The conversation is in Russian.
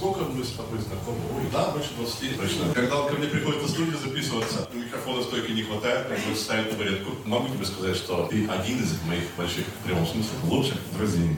сколько мы с тобой знакомы? Ой, да, больше 20, точно. Когда он ко мне приходит на студию записываться, микрофона стойки не хватает, приходится ставить табуретку. Могу тебе сказать, что ты один из моих больших, в прямом смысле, лучших друзей.